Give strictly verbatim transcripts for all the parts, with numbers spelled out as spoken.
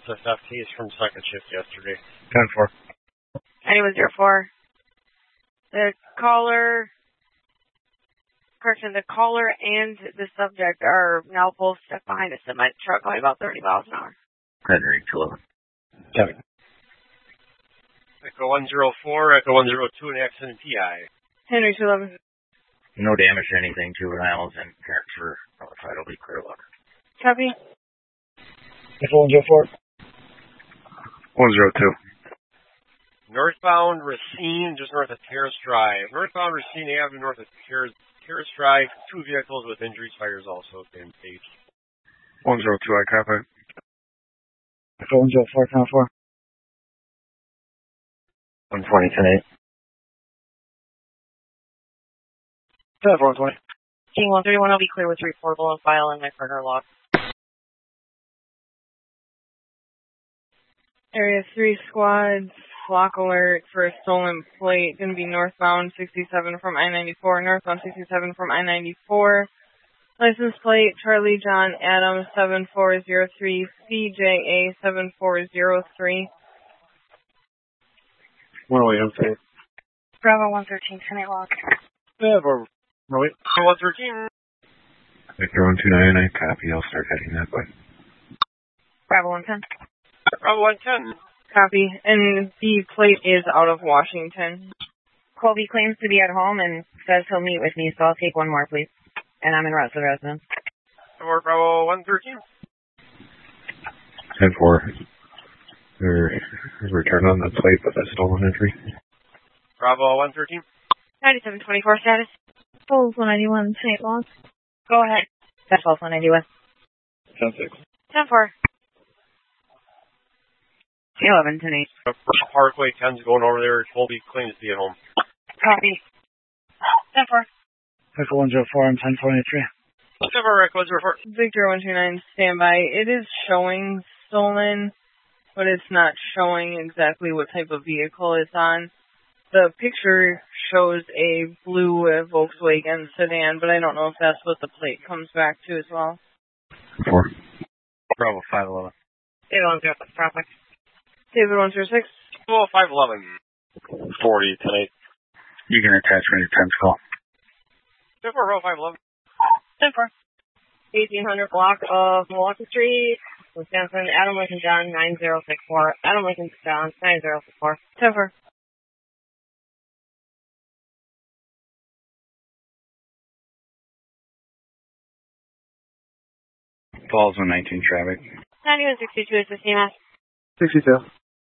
S S F case from second shift yesterday. ten four. Anyone zero four. The caller, correction, the caller and the subject are now both stuck behind a semi truck going about thirty miles an hour. Henry two eleven. Kevin. Echo one zero four, Echo one zero two, an accident P I. Henry two eleven. No damage to anything, two animals and parents were notified. It'll be clear look. Copy. Echo one zero four. one zero two. Northbound Racine, just north of Terrace Drive. Northbound Racine Avenue, north of Terrace, Terrace Drive. Two vehicles with injuries, fires also been staged. one zero two, I copy. Echo one zero four, ten four. one twenty, ten eight. ten four, one twenty. King one thirty-one will be clear with reportable and file in my partner log. Area three squads, flock alert for a stolen plate. Going to be northbound sixty-seven from I ninety-four, northbound sixty-seven from I ninety-four. License plate Charlie John Adams seven four zero three, C J A seven four zero three. one oh eight, I'm safe. Bravo one thirteen, ten eight log. Yeah, we're, we're wait. one thirteen. Victor one two nine, I copy. I'll start heading that way. Bravo one ten. Bravo one ten. Copy. And the plate is out of Washington. Colby claims to be at home and says he'll meet with me, so I'll take one more, please. And I'm in route to the residence. Or Bravo one thirteen. ten four. They're returned on the plate, but that's stolen entry. Bravo one thirteen. ninety-seven twenty-four status. Falls one ninety-one, ten eight log. Go ahead. That's falls one ninety-one. ten six. ten four. eleven, ten eight. Parkway ten's going over there. Colby claims to be at home. Copy. ten four. Echo one zero four, I'm ten twenty-three. ten four, Echo one zero four. Victor one two nine, standby. It is showing stolen, but it's not showing exactly what type of vehicle it's on. The picture shows a blue uh, Volkswagen sedan, but I don't know if that's what the plate comes back to as well. four. Bravo five eleven. David one zero six, traffic. David one zero six. Oh, five eleven. forty, ten eight. You can attach when your time's call. ten four, Bravo five eleven. ten four. eighteen hundred block of Milwaukee Street, Wisconsin, Adam Lincoln John nine zero six four. Adam Lincoln John nine zero six four. ten four. Falls one nineteen traffic. ninety-one sixty-two is the C M S. sixty-two.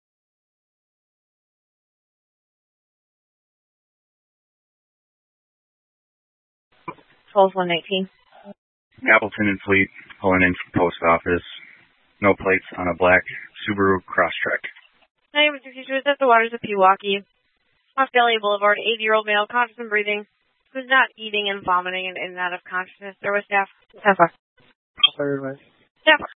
Falls one nineteen. Appleton and Fleet pulling in from post office. No plates on a black Subaru Crosstrek. ninety-one sixty-two is at the waters of Pewaukee. Off Delhi Boulevard, eighty-year-old male, conscious and breathing, who's not eating and vomiting and in and out of consciousness. There was staff. ten four. Third way. ten four.